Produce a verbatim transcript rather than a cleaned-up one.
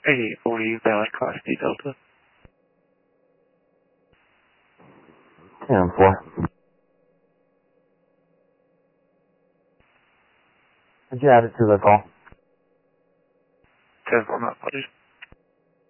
eighty-eight forty, Valley Cross D Delta. ten four. Did you add it to the call? ten four, my apologies.